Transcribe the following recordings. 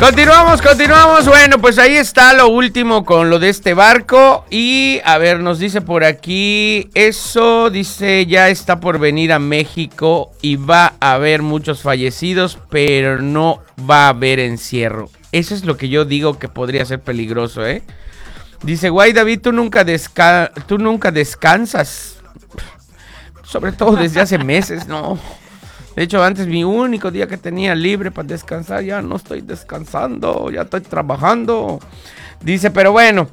Continuamos. Bueno, pues ahí está lo último con lo de este barco. Y a ver, nos dice por aquí, eso dice, ya está por venir a México y va a haber muchos fallecidos, pero no va a haber encierro. Eso es lo que yo digo que podría ser peligroso, ¿eh? Dice, guay, David, tú nunca descansas. Sobre todo desde hace meses, ¿no? De hecho, antes mi único día que tenía libre para descansar, ya no estoy descansando, ya estoy trabajando. Dice, pero bueno,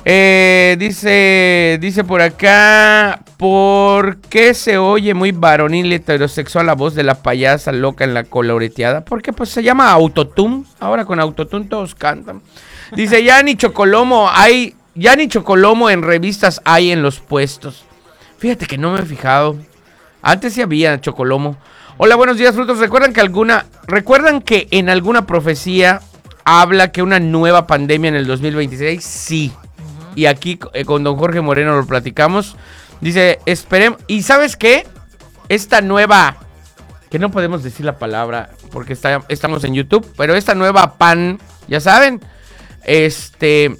dice por acá, ¿por qué se oye muy varonil heterosexual la voz de la payasa loca en la coloreteada? Porque pues se llama autotune, ahora con autotune todos cantan. Dice, ya ni chocolomo en revistas hay en los puestos. Fíjate que no me he fijado, antes sí había chocolomo. Hola, buenos días, frutos. ¿Recuerdan que en alguna profecía habla que una nueva pandemia en el 2026? Sí. Y aquí con don Jorge Moreno lo platicamos. Dice, esperemos. ¿Y sabes qué? Esta nueva, que no podemos decir la palabra porque estamos en YouTube, pero esta nueva pan, ya saben, en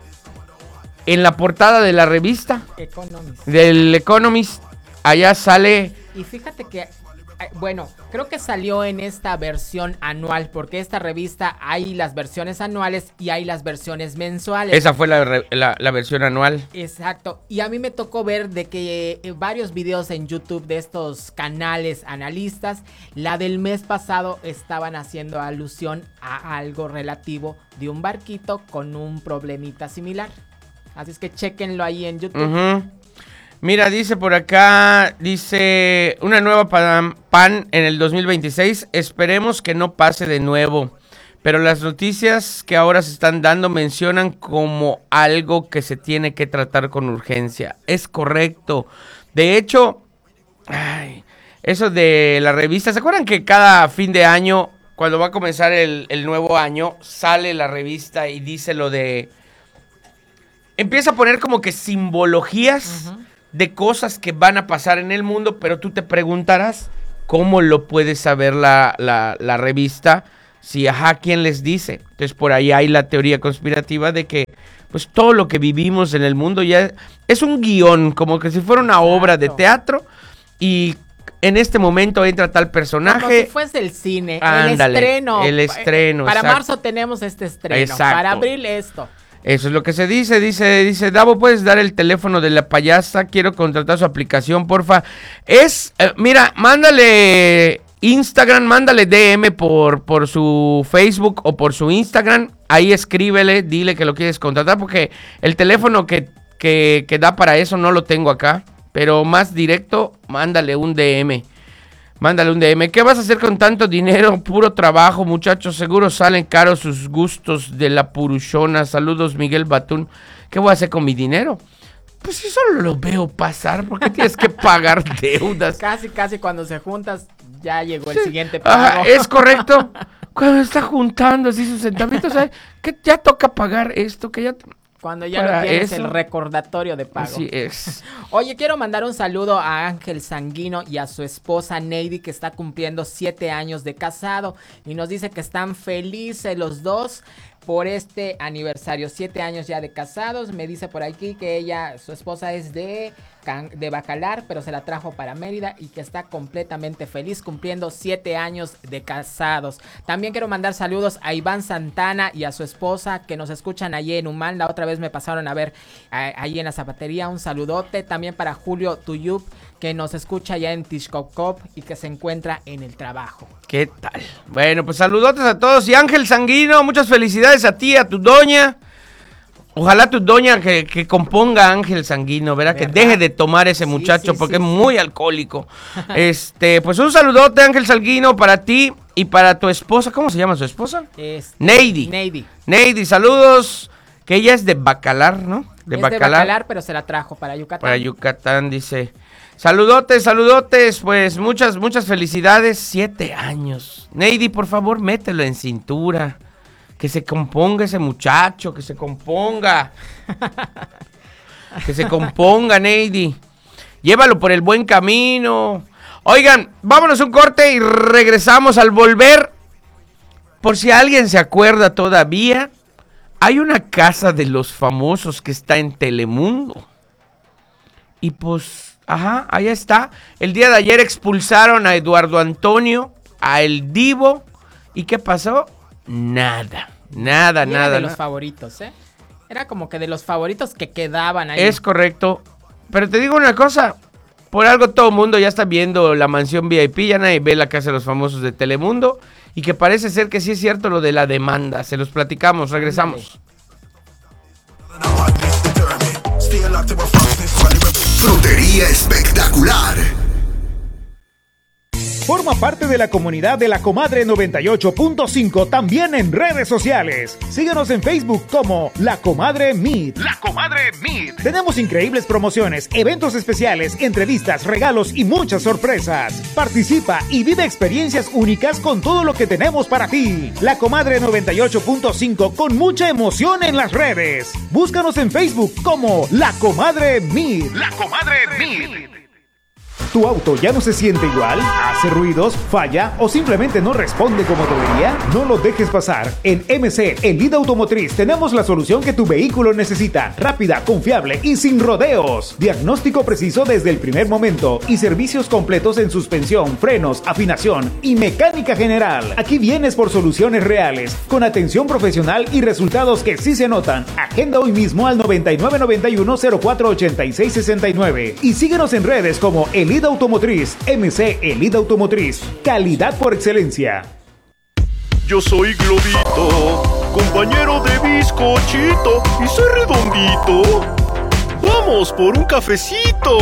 la portada de la revista del Economist, allá sale. Y fíjate que bueno, creo que salió en esta versión anual, porque esta revista hay las versiones anuales y hay las versiones mensuales. Esa fue la versión anual. Exacto, y a mí me tocó ver de que varios videos en YouTube de estos canales analistas, la del mes pasado estaban haciendo alusión a algo relativo de un barquito con un problemita similar. Así es que chéquenlo ahí en YouTube. Mira, dice por acá, dice, una nueva pan en el 2026, esperemos que no pase de nuevo, pero las noticias que ahora se están dando mencionan como algo que se tiene que tratar con urgencia. Es correcto. De hecho, eso de la revista, ¿se acuerdan que cada fin de año, cuando va a comenzar el nuevo año, sale la revista y dice lo de, empieza a poner como que simbologías de cosas que van a pasar en el mundo, pero tú te preguntarás cómo lo puede saber la revista, si quién les dice. Entonces por ahí hay la teoría conspirativa de que pues todo lo que vivimos en el mundo ya es un guión, como que si fuera una obra de teatro, y en este momento entra tal personaje. Como si fuese el cine, el estreno. Para marzo tenemos este estreno, exacto. Para abril esto. Eso es lo que se dice, dice, Davo, ¿puedes dar el teléfono de la payasa? Quiero contratar su aplicación, porfa. Mira, mándale Instagram, mándale DM por su Facebook o por su Instagram. Ahí escríbele, dile que lo quieres contratar, porque el teléfono que da para eso no lo tengo acá. Pero más directo, mándale un DM. ¿Qué vas a hacer con tanto dinero? Puro trabajo, muchachos. Seguro salen caros sus gustos de la puruchona. Saludos, Miguel Batún. ¿Qué voy a hacer con mi dinero? Pues si solo lo veo pasar, ¿por qué tienes que pagar deudas? Casi cuando se juntas, ya llegó el siguiente pago. Es correcto. Cuando está juntando así sus centavitos, ¿sabes? Que ya toca pagar esto, que ya... Cuando ya no tienes el recordatorio de pago. Así es. Oye, quiero mandar un saludo a Ángel Sanguino y a su esposa Neidy, que está cumpliendo 7 años de casado. Y nos dice que están felices los dos por este aniversario. 7 años ya de casados. Me dice por aquí que su esposa es de Bacalar, pero se la trajo para Mérida y que está completamente feliz cumpliendo 7 años de casados. También quiero mandar saludos a Iván Santana y a su esposa que nos escuchan allí en Humán. La otra vez me pasaron a ver allí en la zapatería. Un saludote también para Julio Tuyup, que nos escucha allá en Tixcocop y que se encuentra en el trabajo. ¿Qué tal? Bueno, pues saludotes a todos. Y Ángel Sanguino, muchas felicidades a ti, a tu doña. Ojalá tu doña que componga Ángel Sanguino, ¿verdad? Que deje de tomar ese muchacho porque es muy alcohólico. Pues un saludote, Ángel Sanguino, para ti y para tu esposa. ¿Cómo se llama su esposa? Neidy, saludos. Que ella es de Bacalar, ¿no? De Bacalar, pero se la trajo para Yucatán. Para Yucatán, dice. Saludotes, pues muchas felicidades. 7 años. Neidy, por favor, mételo en cintura. Que se componga ese muchacho, que se componga. Que se componga, Neidy. Llévalo por el buen camino. Oigan, vámonos un corte y regresamos. Al volver, por si alguien se acuerda todavía, hay una casa de los famosos que está en Telemundo. Y pues, ahí está. El día de ayer expulsaron a Eduardo Antonio, a El Divo. ¿Y qué pasó? Nada. Era de los favoritos, ¿eh? Era como que de los favoritos que quedaban ahí. Es correcto. Pero te digo una cosa. Por algo todo el mundo ya está viendo la mansión VIP. Ya nadie ve la casa de los famosos de Telemundo. Y que parece ser que sí es cierto lo de la demanda. Se los platicamos. Regresamos. Frutería espectacular. Forma parte de la comunidad de La Comadre 98.5 también en redes sociales. Síguenos en Facebook como La Comadre Meet. La Comadre Meet. Tenemos increíbles promociones, eventos especiales, entrevistas, regalos y muchas sorpresas. Participa y vive experiencias únicas con todo lo que tenemos para ti. La Comadre 98.5 con mucha emoción en las redes. Búscanos en Facebook como La Comadre Meet. La Comadre Meet. ¿Tu auto ya no se siente igual? ¿Hace ruidos? ¿Falla? ¿O simplemente no responde como debería? No lo dejes pasar. En MC Elida Automotriz tenemos la solución que tu vehículo necesita. Rápida, confiable y sin rodeos. Diagnóstico preciso desde el primer momento y servicios completos en suspensión, frenos, afinación y mecánica general. Aquí vienes por soluciones reales, con atención profesional y resultados que sí se notan. Agenda hoy mismo al 9991-048669 y síguenos en redes como Elida Automotriz, MC Elida Automotriz, calidad por excelencia. Yo soy Globito, compañero de bizcochito, y soy redondito. Vamos por un cafecito.